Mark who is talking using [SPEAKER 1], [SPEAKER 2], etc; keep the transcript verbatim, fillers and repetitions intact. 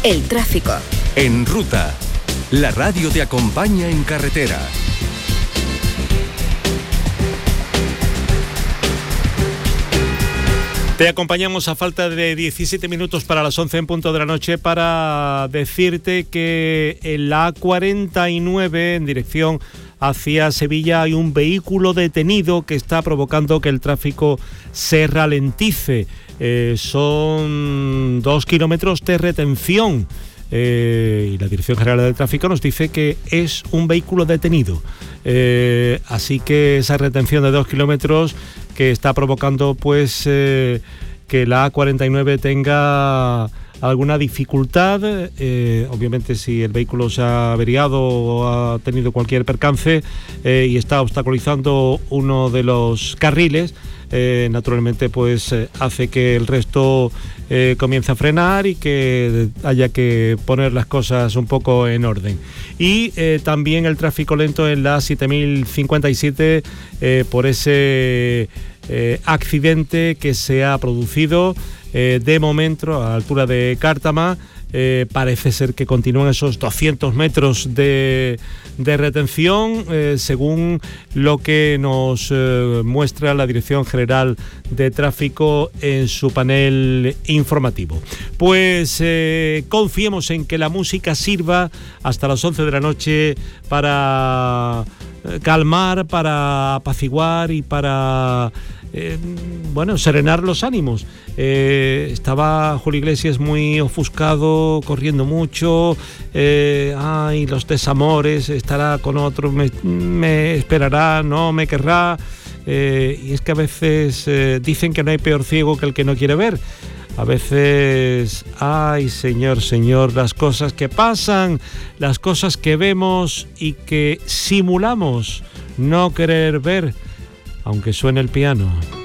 [SPEAKER 1] El tráfico.
[SPEAKER 2] En Ruta, la radio te acompaña en carretera.
[SPEAKER 3] Te acompañamos a falta de diecisiete minutos para las once en punto de la noche para decirte que en la A cuarenta y nueve en dirección hacia Sevilla hay un vehículo detenido que está provocando que el tráfico se ralentice. Eh, son dos kilómetros de retención. Eh, y la Dirección General del Tráfico nos dice que es un vehículo detenido. Eh, así que esa retención de dos kilómetros que está provocando pues eh, que la A cuarenta y nueve tenga alguna dificultad, eh, obviamente si el vehículo se ha averiado o ha tenido cualquier percance eh, y está obstaculizando uno de los carriles, eh, naturalmente pues eh, hace que el resto eh, comience a frenar y que haya que poner las cosas un poco en orden. Y eh, también el tráfico lento en la siete mil cincuenta y siete eh, por ese eh, accidente que se ha producido Eh, de momento a la altura de Cártama. Eh, parece ser que continúan esos doscientos metros de, de retención, eh, según lo que nos eh, muestra la Dirección General de Tráfico en su panel informativo. Pues eh, confiemos en que la música sirva hasta las once de la noche para calmar, para apaciguar y para Eh, bueno, serenar los ánimos. Eh, estaba Julio Iglesias muy ofuscado, corriendo mucho, eh, ay, los desamores, estará con otro, me, me esperará, no me querrá, eh, y es que a veces eh, dicen que no hay peor ciego que el que no quiere ver. A veces, ay, señor, señor, las cosas que pasan, las cosas que vemos y que simulamos no querer ver, aunque suene el piano.